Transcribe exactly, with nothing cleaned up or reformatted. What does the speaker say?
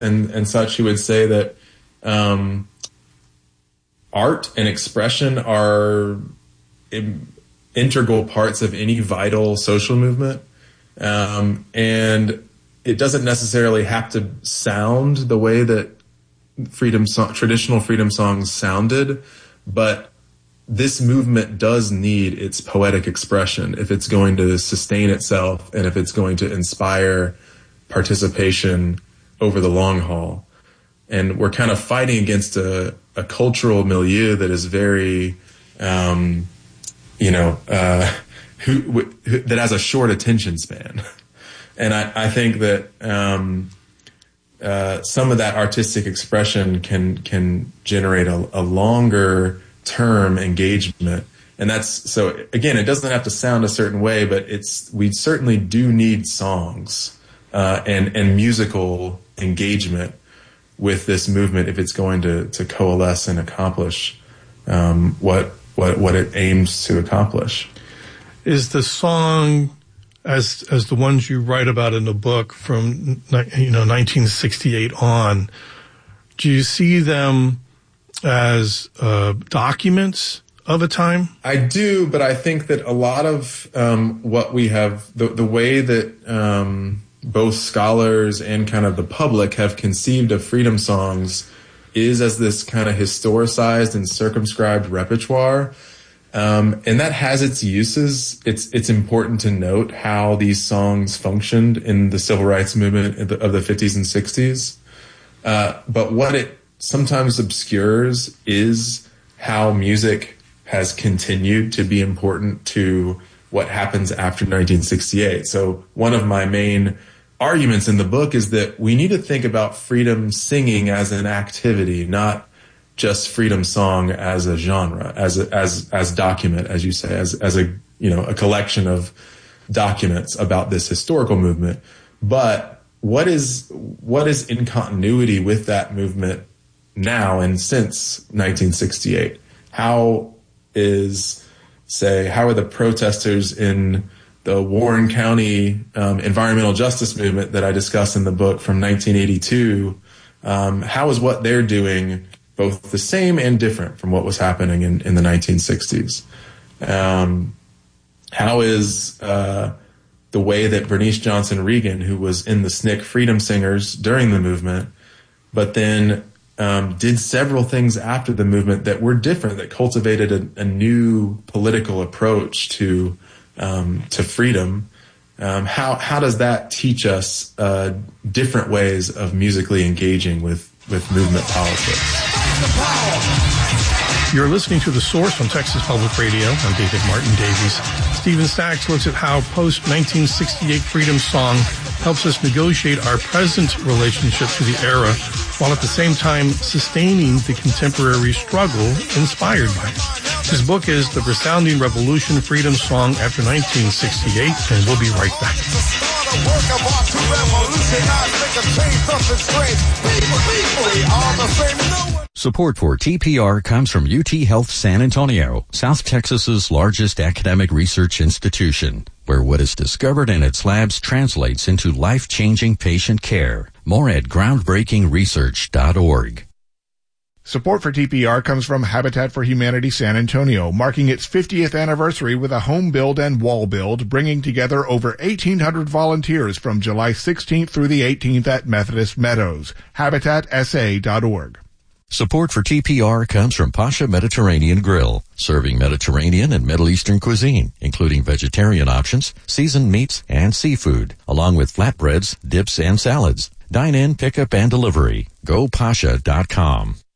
and, and such who would say that um, art and expression are im- integral parts of any vital social movement. Um, and it doesn't necessarily have to sound the way that freedom so- traditional freedom songs sounded, but this movement does need its poetic expression if it's going to sustain itself and if it's going to inspire participation over the long haul. And we're kind of fighting against a, a cultural milieu that is very, um, you know, uh, who, who that has a short attention span. And I, I think that um, uh, some of that artistic expression can can generate a, a longer term engagement. And that's, so again, it doesn't have to sound a certain way, but it's, we certainly do need songs uh, and, and musical engagement with this movement if it's going to, to coalesce and accomplish um, what, what, what it aims to accomplish. Is the song, as as the ones you write about in the book from, you know, nineteen sixty-eight on, do you see them as uh, documents of a time? I do, but I think that a lot of um, what we have, the, the way that um, both scholars and kind of the public have conceived of freedom songs is as this kind of historicized and circumscribed repertoire. Um, and that has its uses. It's it's important to note how these songs functioned in the civil rights movement of the, of the fifties and sixties. Uh, but what it sometimes obscures is how music has continued to be important to what happens after nineteen sixty-eight. So one of my main arguments in the book is that we need to think about freedom singing as an activity, not just freedom song as a genre, as a, as as document, as you say, as as a you know a collection of documents about this historical movement. But what is what is in continuity with that movement now and since nineteen sixty-eight? How is, say, how are the protesters in the Warren County um, environmental justice movement that I discuss in the book from nineteen eighty-two? Um, how is what they're doing both the same and different from what was happening in, in the nineteen sixties? Um, how is uh, the way that Bernice Johnson Reagan, who was in the S N C C Freedom Singers during the movement, but then um, did several things after the movement that were different, that cultivated a, a new political approach to um, to freedom, um, how how does that teach us uh, different ways of musically engaging with, with movement politics? You're listening to The Source on Texas Public Radio. I'm David Martin Davies. Stephen Sachs looks at how post-nineteen sixty-eight freedom song helps us negotiate our present relationship to the era, while at the same time sustaining the contemporary struggle inspired by it. His book is The Resounding Revolution Freedom Song After nineteen sixty-eight, and we'll be right back. Support for T P R comes from U T Health San Antonio, South Texas's largest academic research institution, where what is discovered in its labs translates into life-changing patient care. More at groundbreaking research dot org. Support for T P R comes from Habitat for Humanity San Antonio, marking its fiftieth anniversary with a home build and wall build, bringing together over eighteen hundred volunteers from July sixteenth through the eighteenth at Methodist Meadows. habitat s a dot org. Support for T P R comes from Pasha Mediterranean Grill, serving Mediterranean and Middle Eastern cuisine, including vegetarian options, seasoned meats, and seafood, along with flatbreads, dips, and salads. Dine in, pickup, and delivery. go pasha dot com.